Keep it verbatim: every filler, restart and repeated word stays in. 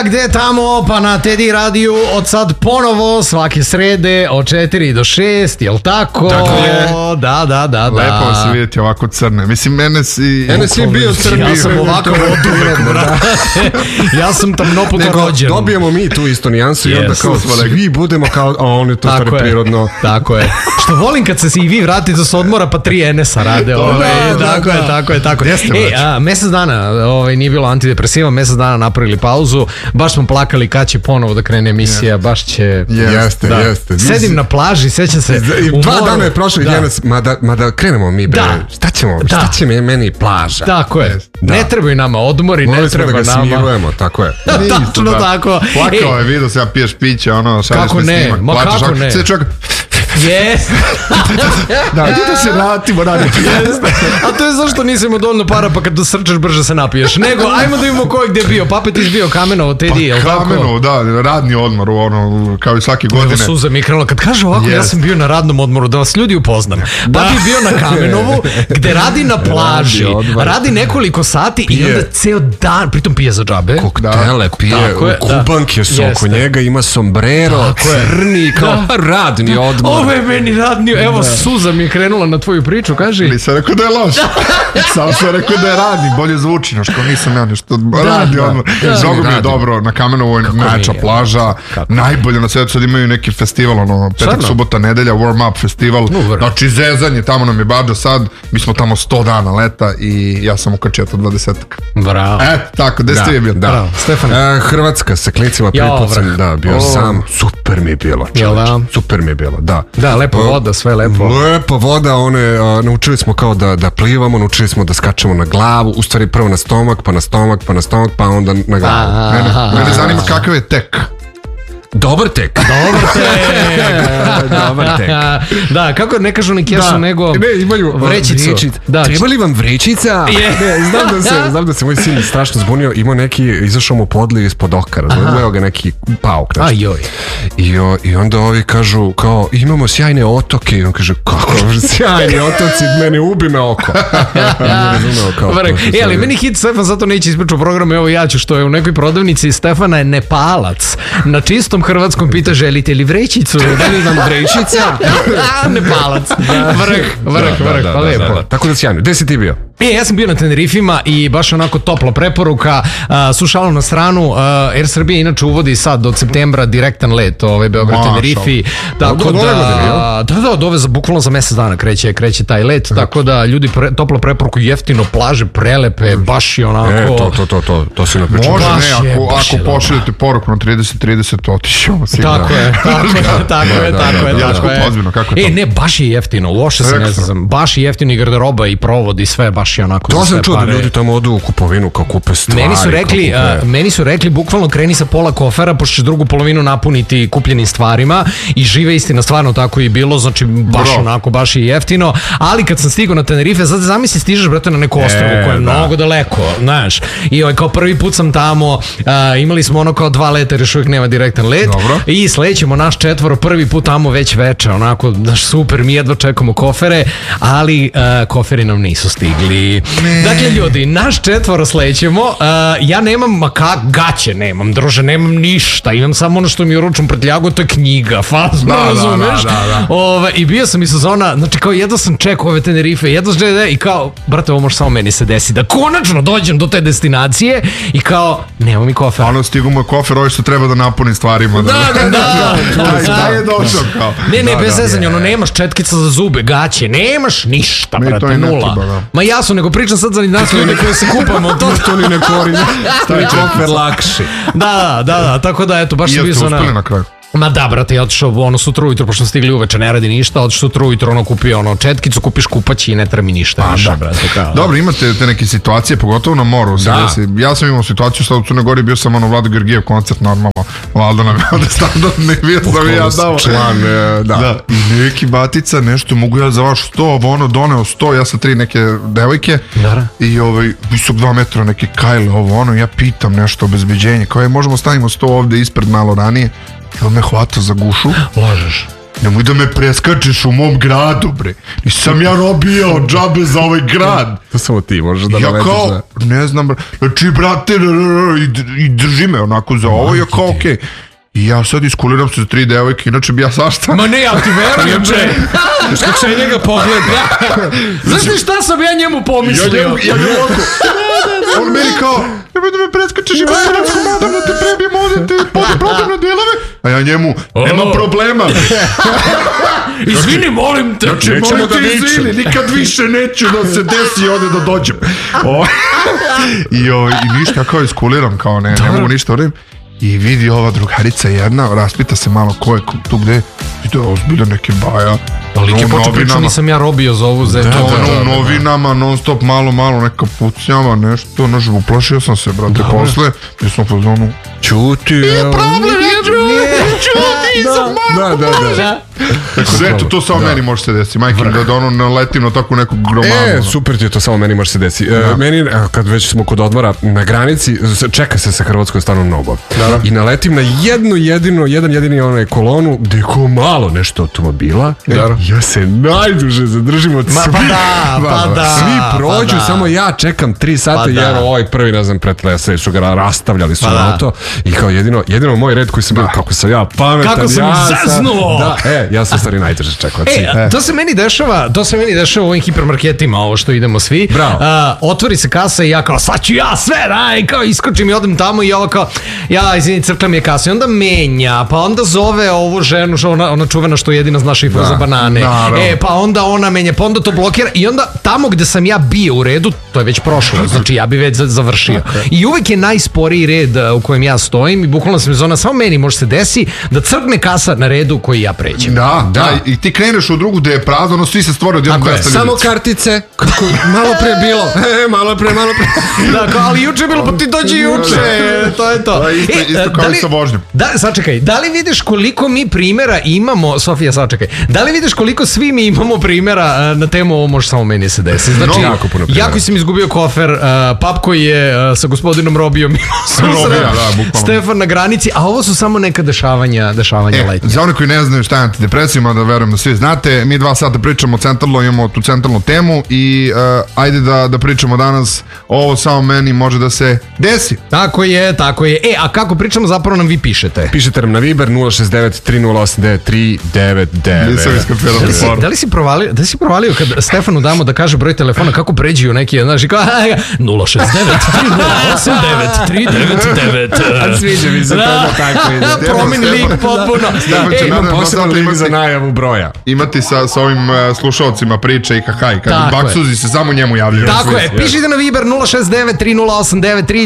Emisija Gde tamo, pa na Teddy radiju od sad ponovo svake srede od četiri do šest, jel tako? Tako je. Da, da, da, da. Lepo vam se vidjeti ovako crne. Mislim, mene si... Mene si bio crni. Ja sam ovako oduvek, brate. Ja sam tamnoputo rođen. Dobijemo mi tu isto nijansu i onda kao svi budemo kao, a on je to stvari prirodno. Tako je. Što volim kad se i vi vratite s odmora pa tri enesa rade. Tako je, tako je, tako je. E, mesec dana nije bilo antidepresiva, mesec dana napravili pauzu, baš smo plakali kad će ponovo da krene emisija, baš će... Jeste, jeste. Sedim na plaži, sećam se... Dva dana je prošlo i danas, mada krenemo mi, bre, šta ćemo, šta će meni plaža? Tako je, ne trebaju nama odmori, ne treba nama... Morali smo da ga smirujemo, tako je. Tačno tako. Plakao je, vidio se ja piješ piće, ono, šalješ me snimak. Ma kako ne? Sve čovjek... Yes. Da, gdje da se vratimo na A to je zašto nisi imao dovoljno para pa kad srčeš brže se napiješ. Nego, ajmo da imamo ko je gdje bio. Pape, ti si bio Kamenovo, Teddy, jel tako? Kamenovo, da, radni odmor, ono, kao i svake godine. Evo suza mi je krenula. Kad kaže ovako, ja sam bio na radnom odmoru, da vas ljudi upoznam. Papi je bio na Kamenovu, gde radi na plaži, radi nekoliko sati i onda ceo dan, pritom pije za džabe. Koktele pije, kubanke su oko njega, ima sombrero, crni, kao radni odmor. Ovo je meni radnio, evo suza mi je krenula na tvoju priču, kaži. Nisam rekao da je loš, sam sam rekao da je radni, bolje zvuči, no što nisam ja nešto radi odmor. Mnogo mi je dobro, na Kamenovoj najjača plaža, najbolje na svetu, sad imaju neki festival, ono, petak, subota, nedelja, warm up festival, znači zezanje, tamo nam je bađa sad, mi smo tamo sto dana leta i ja sam ukačio to dvadesetak. Bravo. Eto, tako, gde ste je bilo? Bravo, Stefan. Hrvatska sa klincima pripucam, da, bio sam, super mi je bilo, super mi je bilo, da. Da, lepo voda, sve lepo. Lepo voda, one, naučili smo kao da, da plivamo, naučili smo da skačemo na glavu, u stvari prvo na stomak, pa na stomak, pa na stomak, pa onda na glavu. Mene, mene zanima kakav je tek. Dobar tek. Dobar tek. Dobar tek. Da, kako ne kažu ni kesu, nego ne, imaju vrećicu. Da, treba li vam vrećica? Ne, znam da se, znam da se moj sin strašno zbunio, imao neki, izašao mu podliv ispod oka, razumio ga neki pauk. Aj joj. I, o, I onda ovi kažu, kao, imamo sjajne otoke. I on kaže, kako sjajni otoci, meni ubi me oko. E, ali meni hit Stefan zato neće ispričao program, evo ja ću, što je u nekoj prodavnici Stefana je Nepalac. Na čistom hrvatskom pita, želite li vrećicu? Da li vam vrećica? Nepalac. Vrh, vrh, vrh, pa lepo. Tako da sjajno. Gde si ti bio? E, ja sam bio na Tenerifima i baš onako topla preporuka, sušalo na stranu, Air Srbija inače uvodi sad od septembra direktan let, ovaj Beograd Tenerifi, tako da, da, da, od ove za bukvalno za mesec dana kreće, kreće taj let, tako da ljudi topla preporuku, jeftino, plaže prelepe, baš je onako... E, to, to, to, to, to si napričao. Može, ne, ako, ako pošaljete poruku na trideset trideset, otišao sigurno. Tako je, tako je, tako je, tako je, tako je. Ozbiljno, kako je to? E, ne, baš je jeftino, loše se ne znam, baš je jeftino i garderoba i provod i sve, baš je onako. To sam čuo da ljudi tamo odu u kupovinu kao kupe stvari. Meni su rekli, uh, meni su rekli bukvalno kreni sa pola kofera, pošto ćeš drugu polovinu napuniti kupljenim stvarima i žive istina, stvarno tako i bilo, znači baš Bro. onako, baš je jeftino, ali kad sam stigao na Tenerife, sad zamisli stižeš brate na neku ostrvu e, koje je da. mnogo daleko, znaš, i ovaj, kao prvi put sam tamo, uh, imali smo ono kao dva leta, još uvijek nema direktan let. Dobro. I sledećemo naš četvoro, prvi put tamo već veče, onako, znaš, super, mi jedva čekamo kofere, ali uh, koferi nam nisu stigli. Ne. Dakle, ljudi, naš četvoro sledećemo, uh, ja nemam, ma kak, gaće nemam, druže, nemam ništa, imam samo ono što mi uručam prtljagu, to je knjiga, fazno, da, razumeš? Da, da, da, da. Ove, I bio sam i sezona, znači kao jedva sam čekao ove Tenerife, jedva žele i kao, brate, ovo može samo meni se desi, da konačno dođem do te destinacije i kao, nema mi kofer. Ono, stigu moj kofer, ovo što treba da napunim stvarima. Da, da, da. Da je došao kao. Ne, ne, bez zezanja, ono, nemaš četkica za zube, gaće, nemaš ništa, brate, nula. Ma jasno, nego pričam sad za nasljedne koje se kupamo, to to ni ne kori, stavi kofer lakši. Da, da, da, tako da, eto, baš je bio uspeli na kraju. Ma da, brate, ja otišao ono sutra ujutro, pošto smo stigli uveče, ne radi ništa, otišao sutra ujutro, ono kupio ono četkicu, kupiš kupaći i ne treba mi ništa više, da. brate, kao. Dobro, imate te neke situacije, pogotovo na moru. Da. Ja sam imao situaciju sad u Crnoj Gori, bio sam ono Vlado Georgijev koncert, normalno, Valdo nam je onda standardni, bio sam i ja dao. Član, da. da. I neki batica, nešto, mogu ja za vaš sto, ono doneo sto, ja sam tri neke devojke, da. I ovaj, visok dva metra, neke kajle, ovo, ono, ja pitam nešto obezbeđenje, kao je, možemo stavimo sto ovde ispred malo ranije. Jel me hvata za gušu? Lažeš. nemoj da me preskačeš u mom gradu, bre. Nisam ja robio džabe za ovaj grad. To samo ti možeš da ja naletiš kao, za... ne znam, bre, znači, brate, i, i drži me onako za ovo, ja kao, okej. Okay. I ja sad iskuliram se za tri devojke, inače bi ja sašta. Ma ne, ja ti verujem, če. Što se njega pogleda. Znaš li šta sam ja njemu pomislio? Ja njemu, ja njemu ovako. On meni kao, nemoj da me preskačeš i vateransku madam, da te prebijem ovdje, te podi prodavne delove. A ja njemu, nema problema. Izvini, molim te. Znači, molim te, izvini, nikad više neću da se desi ovdje da dođem. I, o, i ništa, kao iskuliram, kao ne, ne mogu ništa uredim. I vidi ova drugarica jedna, raspita se malo ko je tu gde, i to je ozbilja neke baja. Ali je počeo priču, nisam ja robio za ovu zemlju. Da, da, u novinama, non stop, malo, malo, neka pucnjava, nešto, znaš, uplašio sam se, brate, posle, jer sam po zonu, čuti, evo. Problem, je čuti, sam malo, da, da, da. Tako da, eto, to samo da. Meni može se desi, majke, da, da ono naletim na takvu neku gromanu. E, super ti je, to samo meni može se desi. E, meni, kad već smo kod odmora, na granici, čeka se sa Hrvatskoj stvarno mnogo. Da. I naletim na jednu jedinu, jedan jedini onaj kolonu, gde je ko malo nešto automobila. Da. Ja se najduže zadržim od svih. Pa da, pa da. Svi prođu, pa da. Samo ja čekam tri sata, pa jer ovaj prvi, ne znam, pretlesa, su ga rastavljali su pa na auto. I kao jedino, jedino moj red koji sam bio, kako sam ja pametan. Kako sam ja zeznuo. Da, e, ja sam stvari najteže čekao. E, to se meni dešava, to se meni dešava u ovim hipermarketima, ovo što idemo svi. Bravo. Uh, otvori se kasa i ja kao, sad ću ja sve, daj, kao iskočim i odem tamo i ovo kao, ja, izvini, crkla mi je kasa. I onda menja, pa onda zove ovu ženu, što ona, ona čuvena što jedina zna šifru da, za banane. Da, da. E, pa onda ona menja, pa onda to blokira i onda tamo gde sam ja bio u redu, to je već prošlo, znači ja bi već završio. Okay. I uvek je najsporiji red u kojem ja stojim i bukvalno sam zona, samo meni može se desi da crkne kasa na redu koji ja pređem. Da, da, da, i ti kreneš u drugu gde je prazno, ono svi se stvore od jednog mesta. Samo kartice, kako malo pre bilo, e, malo pre, malo pre. Da, kao, ali juče je bilo, pa ti dođi juče, to je to. Da, isto, e, isto kao da li, i sa vožnjom. Da, sačekaj, da li vidiš koliko mi primjera imamo, Sofija, sačekaj, da li vidiš koliko svi mi imamo primjera na temu ovo može samo meni se desi? Znači, no, jako puno primjera. Ja koji sam izgubio kofer, uh, pap koji je uh, sa gospodinom Robijom imao susret, da, Stefan na granici, a ovo su samo neka dešavanja, dešavanja e, letnje. Za one koji ne znaju šta je antidepresijama, da verujem da svi znate, mi dva sata pričamo centralno, imamo tu centralnu temu i uh, ajde da, da pričamo danas, ovo samo meni može da se desi. Tako je, tako je. E, a kako pričamo, zapravo nam vi pišete? Pišete nam na Viber nula šest devet tri nula osam devet tri devet devet. Nisam iskapirao. Da li si, da li si provalio, da li si provalio kad Stefanu damo da kaže broj telefona kako pređu neki, znaš, i kao nula šest devet tri nula osam devet tri devet devet. A sviđa mi se to tako ide. Promeni lik potpuno. E, imam posebno link za najavu broja. Imati sa, sa ovim uh, slušalcima priče i kakaj. Kad baksuzi se samo njemu javljaju. Tako je, pišite na Viber nula šest devet tri nula osam devet tri